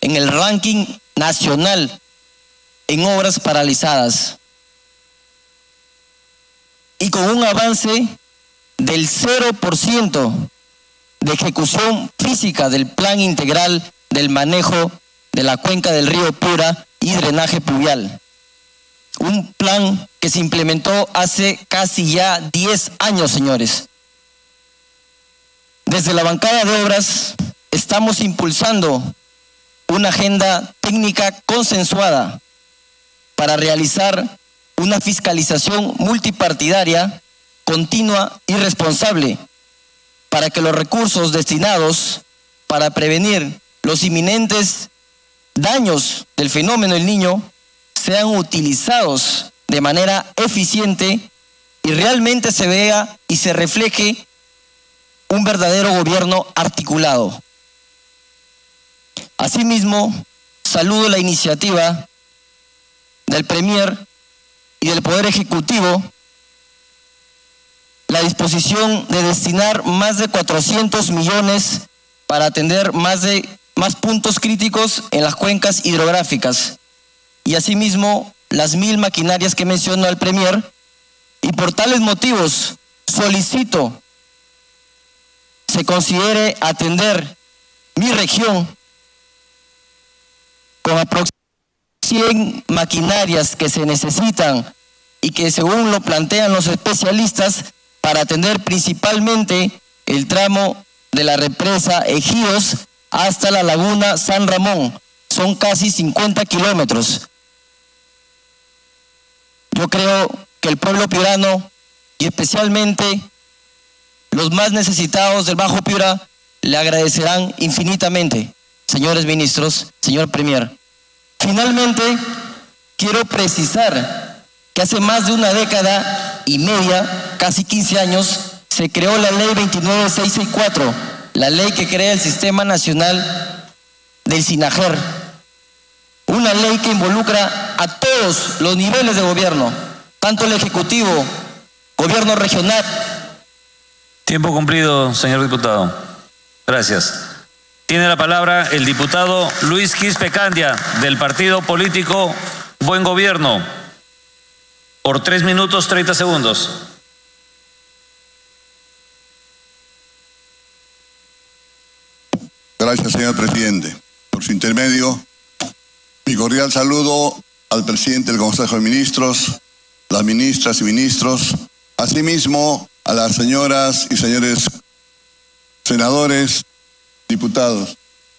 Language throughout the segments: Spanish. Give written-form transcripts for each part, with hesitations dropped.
en el ranking nacional en obras paralizadas y con un avance del 0% de ejecución física del Plan Integral del Manejo de la Cuenca del Río Piura y Drenaje Pluvial. Un plan que se implementó hace casi ya 10 años, señores. Desde la bancada de obras estamos impulsando una agenda técnica consensuada para realizar una fiscalización multipartidaria, continua y responsable para que los recursos destinados para prevenir los inminentes daños del fenómeno del Niño sean utilizados de manera eficiente y realmente se vea y se refleje un verdadero gobierno articulado. Asimismo, saludo la iniciativa del Premier y del Poder Ejecutivo, la disposición de destinar más de 400 millones para atender más puntos críticos en las cuencas hidrográficas y asimismo las 1000 maquinarias que mencionó el Premier, y por tales motivos solicito se considere atender mi región con aproximadamente 100 maquinarias que se necesitan y que según lo plantean los especialistas para atender principalmente el tramo de la represa Ejidos hasta la laguna San Ramón. Son casi 50 kilómetros. Yo creo que el pueblo piurano y especialmente los más necesitados del Bajo Piura le agradecerán infinitamente, señores ministros, señor Premier. Finalmente, quiero precisar que hace más de una década y media, casi 15 años, se creó la Ley 29664, la ley que crea el Sistema Nacional del SINAGER. Una ley que involucra a todos los niveles de gobierno, tanto el Ejecutivo, gobierno regional. Tiempo cumplido, señor diputado. Gracias. Tiene la palabra el diputado Luis Quispe Candia, del partido político Buen Gobierno, por 3 minutos 30 segundos. Gracias, señor presidente. Por su intermedio, mi cordial saludo al presidente del Consejo de Ministros, las ministras y ministros, asimismo a las señoras y señores senadores, diputados.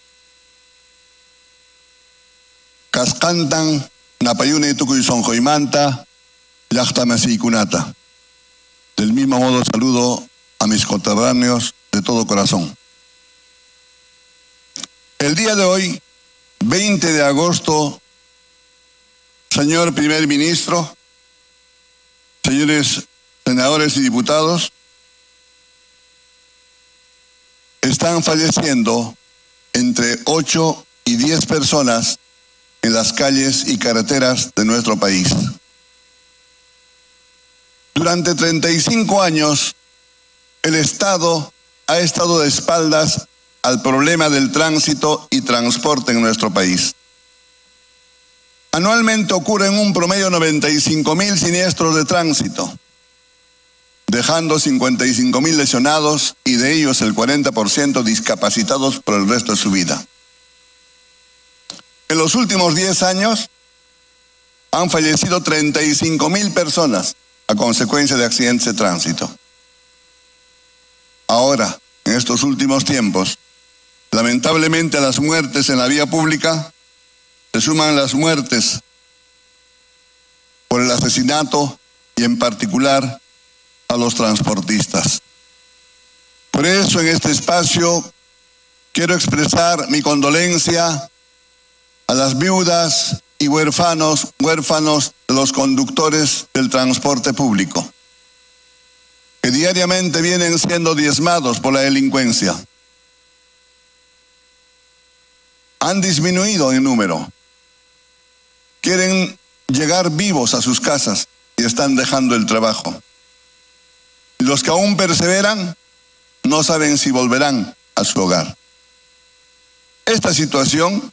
Cascantan, Napayune y Tucuy Sonjoimanta, Yachtamasi y Cunata. Del mismo modo saludo a mis conterráneos de todo corazón. El día de hoy, 20 de agosto, señor primer ministro, señores senadores y diputados, están falleciendo entre 8 y 10 personas en las calles y carreteras de nuestro país. Durante 35 años, el Estado ha estado de espaldas al problema del tránsito y transporte en nuestro país. Anualmente ocurren un promedio de 95.000 siniestros de tránsito, dejando 55.000 lesionados y de ellos el 40% discapacitados por el resto de su vida. En los últimos 10 años han fallecido 35.000 personas a consecuencia de accidentes de tránsito. Ahora, en estos últimos tiempos, lamentablemente a las muertes en la vía pública se suman las muertes por el asesinato y en particular a los transportistas. Por eso en este espacio quiero expresar mi condolencia a las viudas y huérfanos de los conductores del transporte público, que diariamente vienen siendo diezmados por la delincuencia. Han disminuido en número. Quieren llegar vivos a sus casas y están dejando el trabajo. Y los que aún perseveran no saben si volverán a su hogar. Esta situación